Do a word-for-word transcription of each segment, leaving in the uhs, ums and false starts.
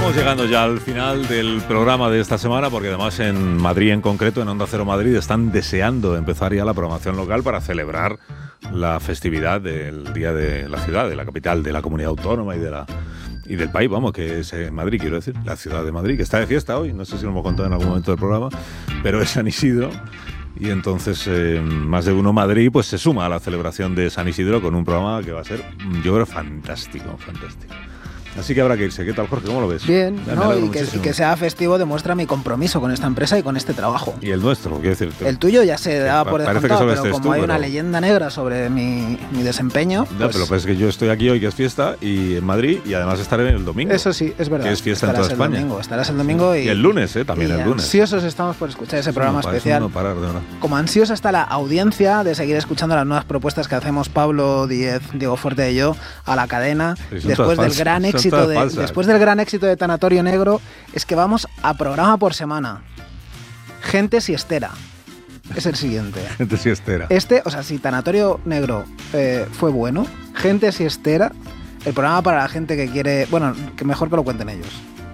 Estamos llegando ya al final del programa de esta semana, porque además en Madrid en concreto, en Onda Cero Madrid, están deseando empezar ya la programación local para celebrar la festividad del Día de la Ciudad, de la capital, de la comunidad autónoma y de la y del país, vamos, que es eh, Madrid, quiero decir, la ciudad de Madrid, que está de fiesta hoy, no sé si lo hemos contado en algún momento del programa, pero es San Isidro. Y entonces eh, más de uno Madrid pues se suma a la celebración de San Isidro con un programa que va a ser, yo creo, fantástico, fantástico. Así que habrá que irse. ¿Qué tal, Jorge? ¿Cómo lo ves? Bien, ¿no? y, que, y que sea festivo demuestra mi compromiso con esta empresa y con este trabajo. ¿Y el nuestro? Quiero decir, el tuyo ya se daba por descontado, pero como tú, hay una pero... leyenda negra sobre mi, mi desempeño... Ya, pues... pero pues es que yo estoy aquí hoy, que es fiesta, y en Madrid, y además estaré el domingo. Eso sí, es verdad. Que es fiesta en toda España. El domingo, estarás el domingo y... Y el lunes, ¿eh? También el lunes. Ansiosos estamos por escuchar ese programa no, especial. No parar, de verdad. Como ansiosa está la audiencia de seguir escuchando las nuevas propuestas que hacemos Pablo Díez, Diego Fuerte y yo a la cadena, después del gran éxito de... Después del gran éxito de Tanatorio Negro, es que vamos a programa por semana. Gente siestera es el siguiente. Gente siestera. Este, o sea, si Tanatorio Negro eh, fue bueno, Gente siestera, el programa para la gente que quiere... Bueno, que mejor que lo cuenten ellos.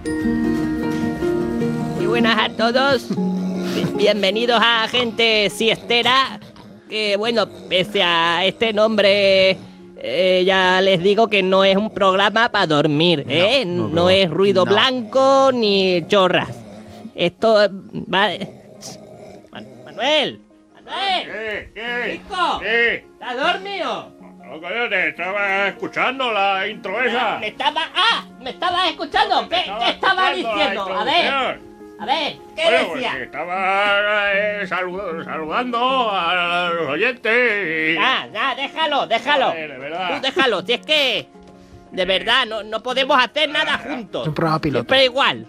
Muy buenas a todos. Bienvenidos a Gente siestera. Que bueno, pese a este nombre... Eh, ya les digo que no es un programa para dormir, ¿eh? No, no, no, no es ruido no. blanco ni chorras. Esto va... Manuel, Manuel, ¿Qué? ¿Qué? Chico, ¿Qué? ¿estás dormido? No, coño, te estaba escuchando la intro esa. Me estaba... ¡Ah! ¿Me estabas escuchando? ¿Qué, estaba ¿qué estaba escuchando diciendo? A ver, a ver, ¿qué bueno, decía? Pues estaba eh, salud, saludando a los oyentes. Y... Ah, ah, déjalo, déjalo. Joder, de verdad. Tú déjalo, si es que... De verdad, no, no podemos hacer nada juntos. Es un programa piloto. Siempre igual.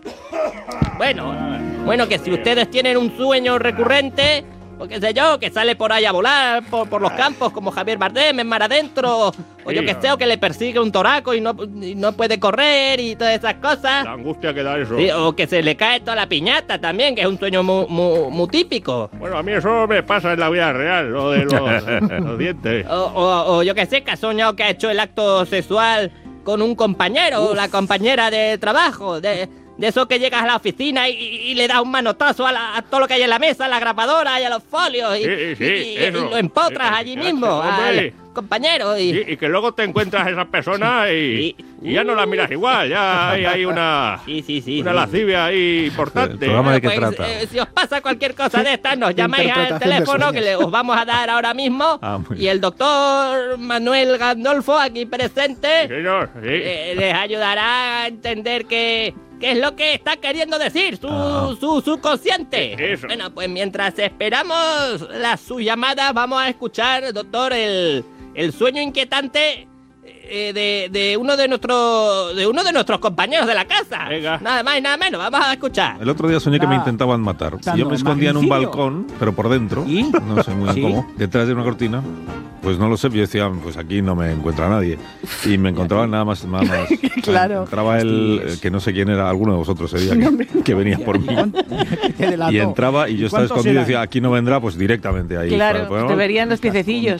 Bueno, bueno, que si ustedes tienen un sueño recurrente, o qué sé yo, que sale por ahí a volar por, por los campos como Javier Bardem en Mar Adentro, o yo qué sé, o que le persigue un toraco y no, y no puede correr y todas esas cosas. La angustia que da eso. Sí, o que se le cae toda la piñata también, que es un sueño muy, muy, muy típico. Bueno, a mí eso me pasa en la vida real, lo de los, los dientes. O, o, o yo qué sé, que ha soñado que ha hecho el acto sexual con un compañero o la compañera de trabajo, de, de eso que llegas a la oficina y, y, y le das un manotazo a, la, a todo lo que hay en la mesa, a la grapadora y a los folios, y, sí, sí, y, y, y lo empotras sí, allí sí, mismo, hombre. al compañero. Y, sí, y que luego te encuentras a esa persona y, y, y ya no la miras igual, ya hay, hay una, sí, sí, sí, una sí. lascivia ahí importante. ¿El programa de qué pues, trata? Eh, si os pasa cualquier cosa de estas, nos llamáis al teléfono que le, os vamos a dar ahora mismo. Ah, y el doctor Manuel Gandolfo, aquí presente, Sí, señor, sí. eh, les ayudará a entender qué, qué es lo que está queriendo decir su, Ah. su subconsciente. Eso. Bueno, pues mientras esperamos la, su llamada, vamos a escuchar, doctor, el, el sueño inquietante eh, de, de uno de nuestros de uno de nuestros compañeros de la casa. Venga. Nada más y nada menos, vamos a escuchar. El otro día soñé que me Ah. intentaban matar. Tanto, Yo me escondía en un magnicidio. balcón, pero por dentro, ¿Y? no sé muy bien ¿Sí? cómo, detrás de una cortina. Pues no lo sé, yo decía, pues aquí no me encuentra nadie. Y me encontraban nada más, nada más. Claro. Entraba el, el que no sé quién era, alguno de vosotros ese día, que, que venía por mí. Te delató. Y entraba y yo estaba ¿Cuántos escondido y eran? decía, aquí no vendrá, pues directamente ahí. Claro, Bueno, te verían los piececillos.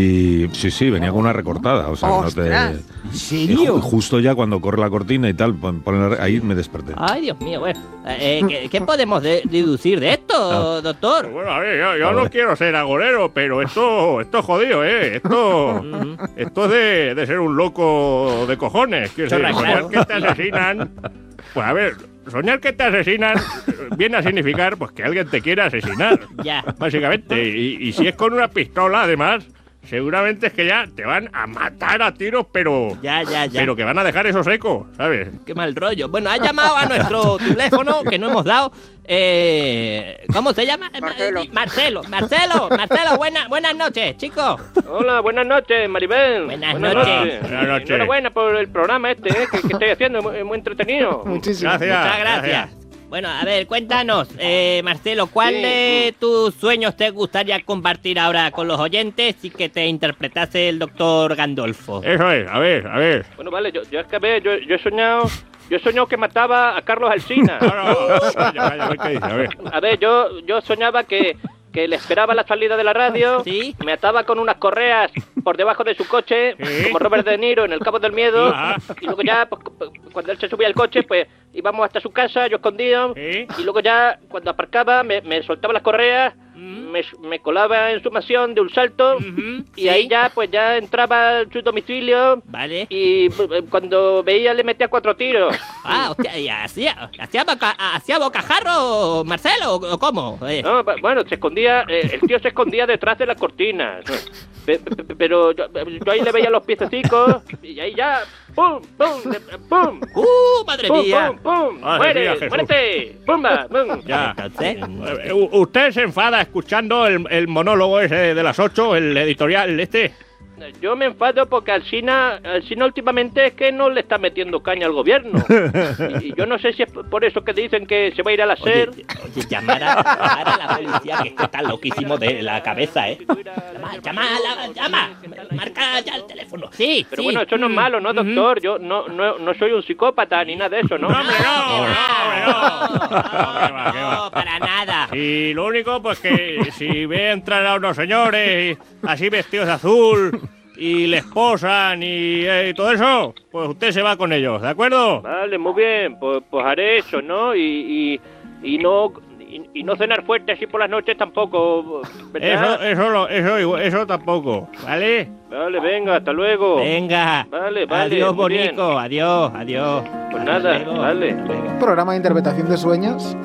y sí, sí, venía con una recortada. O sea, no te, ¡Ostras! ¿En y serio? ju- justo ya cuando corre la cortina y tal, pon- ponen la- ahí me desperté. Ay, Dios mío, bueno, eh, ¿qué, qué podemos de- deducir de esto, doctor? Bueno, a ver, yo, yo A no ver. quiero ser agorero, pero esto, esto es jodido, ¿eh? Esto, Ujú. esto es de, de ser un loco de cojones. Quiero decir, Chorra, soñar claro. que te asesinan. Pues a ver, soñar que te asesinan viene a significar pues que alguien te quiere asesinar, Ya. básicamente. Y, y si es con una pistola, además, seguramente es que ya te van a matar a tiros, pero, Ya, ya, ya. pero que van a dejar eso seco, ¿sabes? Qué mal rollo. Bueno, ha llamado a nuestro teléfono que no hemos dado. Eh, ¿Cómo se llama? Marcelo. Marcelo. Marcelo, Marcelo, buena, buenas noches, chicos. Hola, buenas noches, Maribel. Buenas noches. Buenas noches. Enhorabuena por el programa este, ¿eh? que, que estoy haciendo, muy, muy entretenido. Muchísimo. Gracias. Muchas gracias. Bueno, a ver, cuéntanos, eh, Marcelo, ¿cuál Sí. de tus sueños te gustaría compartir ahora con los oyentes y que te interpretase el doctor Gandolfo? Eso es, a ver, a ver. Bueno, vale, yo, yo es que a ver, yo, yo he soñado, yo he soñado que mataba a Carlos Alsina. Ahora, vaya, vaya, a ver qué dice, a ver. A ver, yo, yo soñaba que, que le esperaba la salida de la radio, ¿Sí? me ataba con unas correas por debajo de su coche, ¿Sí? como Robert De Niro en El Cabo del Miedo, Ajá. y luego ya, pues, cuando él se subía al coche, pues íbamos hasta su casa, yo escondido, ¿Sí? y luego ya, cuando aparcaba, me, me soltaba las correas, me, me colaba en su mansión de un salto, Ujú, y ¿sí? ahí ya, pues ya entraba en su domicilio, Vale. y eh, cuando veía le metía cuatro tiros. Ah, hostia, ¿y hacía, hacía, boca, hacía bocajarro, Marcelo, o cómo? Eh, No, bu- bueno, se escondía, eh, el tío se escondía detrás de las cortinas. Pe- pe- pe- Pero yo, yo ahí le veía los piececicos y ahí ya, ¡pum, pum, le- pum! ¡Uh, madre ¡Pum, mía! pum, pum! Madre ¡Muere, mía, Jesús. muérete! ¡Pumba, pum! Ya. Entonces, Eh, u- ¿Usted se enfada escuchando el, el monólogo ese de las ocho, el editorial este? Yo me enfado porque Alsina, Alsina últimamente es que no le está metiendo caña al gobierno. Y, y yo no sé si es por eso que dicen que se va a ir a la SER. Oye, oye, llamar a, llamar a la policía, que este está loquísimo de la cabeza, ¿eh? Llama, llama, la- llama, marca ya el teléfono. Sí, Pero sí. bueno, eso no es malo, ¿no, doctor? Yo no, no, no soy un psicópata ni nada de eso, ¿no? No, hombre, no, no, hombre, no. No, qué va, qué va. No, para nada. Y lo único, pues que si ve entrar a unos señores así vestidos de azul y les posan y, eh, y todo eso, pues usted se va con ellos, ¿de acuerdo? Vale, muy bien, pues, pues haré eso, ¿no? Y, y, y no y, y no cenar fuerte así por las noches tampoco, Eso, ¿verdad? eso, lo- eso, igual- eso tampoco, ¿vale? Vale, venga, hasta luego. Venga. Vale, vale, Adiós, muy bien. Bonico. Adiós, adiós. Pues nada, Luego. vale. Un programa de interpretación de sueños.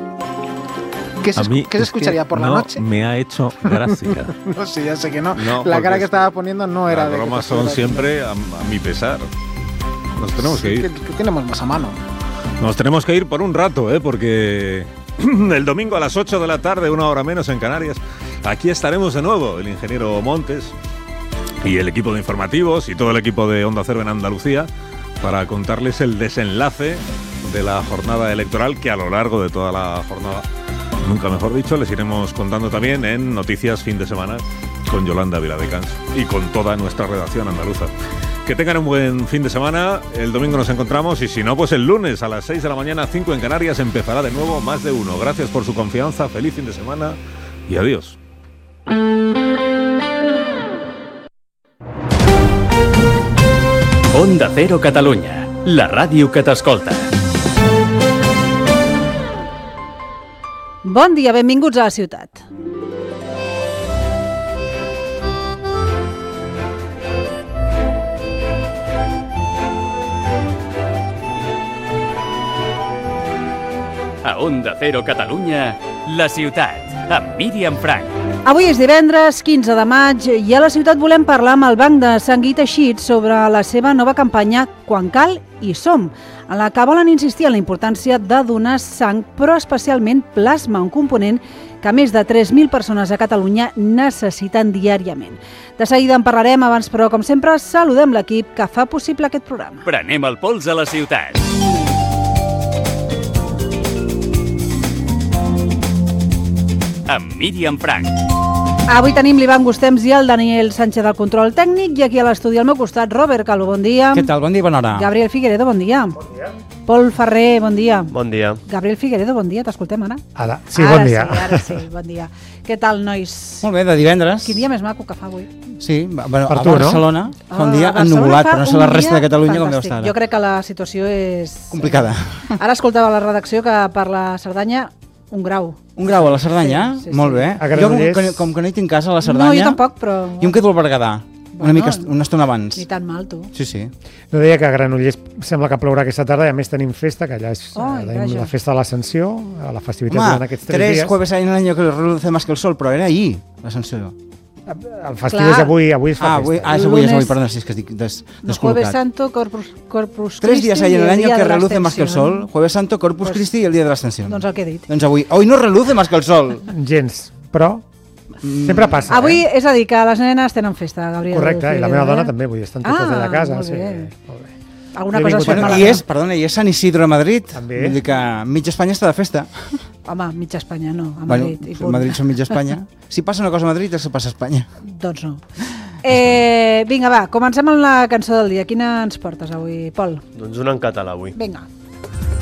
¿Qué se, A mí escu- qué se es escucharía que por la no noche? me ha hecho gracia. No sé, ya sé que no. No, la porque cara que es- estaba poniendo no era Las de. que bromas te son estuviera- siempre a, a mi pesar. Nos tenemos que ¿Qué, ir. qué tenemos más a mano? Nos tenemos que ir por un rato, ¿eh? Porque el domingo a las ocho de la tarde, una hora menos en Canarias, aquí estaremos de nuevo, el ingeniero Montes y el equipo de informativos y todo el equipo de Onda Cero en Andalucía, para contarles el desenlace de la jornada electoral, que a lo largo de toda la jornada, nunca mejor dicho, les iremos contando también en Noticias Fin de Semana con Yolanda Viladecans y con toda nuestra redacción andaluza. Que tengan un buen fin de semana, el domingo nos encontramos y si no, pues el lunes a las seis de la mañana, cinco en Canarias, empezará de nuevo Más de Uno. Gracias por su confianza, feliz fin de semana y adiós. Onda Cero Catalunya, la ràdio que t'escolta. Bon dia, benvinguts a la ciutat. A Onda Cero Catalunya, la ciutat, amb Míriam Frank. Avui és divendres, quinze de maig, i a la ciutat volem parlar amb el Banc de Sang i Teixits sobre la seva nova campanya Quan cal hi som, en la que volen insistir en la importància de donar sang, però especialment plasma, un component que més de tres mil persones a Catalunya necessiten diàriament. De seguida en parlarem, abans però, com sempre, saludem l'equip que fa possible aquest programa. Prenem el pols a la ciutat. Amb Míriam Frank. Avui tenim l'Ivan Gustems i el Daniel Sánchez del control tècnic, i aquí a l'estudi al meu costat, Robert Calvo, bon dia. Què tal? Bon dia i bona hora. Gabriel Figueredo, bon dia. Bon dia. Pol Ferrer, bon dia. Bon dia. Gabriel Figueredo, bon dia, t'escoltem ara? Ara, sí, ara bon dia. Sí, ara sí, bon dia. Què tal, nois? Molt bé, de divendres. Quin dia més maco que fa avui. Sí, va- bueno, Per a tu, no? Barcelona fa un Ah, dia Barcelona ennuvolat, fa però no sé un la dia resta de Catalunya com deu fantàstic. estar. Jo crec que la situació és... Complicada. Ara escoltava a la redacció que per la Cerdanya un grau. Un grau a la Cerdanya? Sí, sí, Molt sí. bé. A Jo com Granollers. que, com que no hi tinc casa a la Cerdanya... No, jo tampoc, però... Jo em quedo al Berguedà, una Bueno, mica est- una estona abans. Ni tan mal, tu. Sí, sí. No deia que a Granollers sembla que plourà aquesta tarda i a més tenim festa, que allà és Ai, eh, tenim vaja. la festa de l'Ascensió, a la festivitat Home, durant aquests tres, tres dies. jueves hay en el año que reluce más que el sol, però era ahir, l'ascensió. El festiu Clar. és avui, avui es fa Ah, avui, festa. ah, és avui, és avui, Lunes- perdona, si és que estic des, No, Jueves descol·locat. Santo, Corpus, Corpus Tres Christi días hay en y el año día que de la reluce más que el Ascensión. sol. Jueves Santo, Corpus Pues- Christi y el día de la Ascensión. Doncs el que he dit. Doncs avui, hoy no reluce más que el sol. Gens, però sempre passa. Avui, eh? és a dir, que les nenes tenen festa, Gabriel. Correcte, i la Figueredo, meva dona eh? també, vull dir, estan totes Ah, allà a casa. molt sí, bé. molt bé. Alguna Jo he cosa es vingut fa a- Bueno, malament. i és, perdona, i és Sant Isidro a Madrid. També. Vull dir que mitja Espanya està de festa. Home, mitja Espanya no, a Bueno, Madrid. i punt. Madrid són mitja Espanya. Si passa una cosa a Madrid, això passa a Espanya. Doncs no. Eh, vinga, va, comencem amb la cançó del dia. Quina ens portes avui, Pol? Doncs una en català avui. Vinga.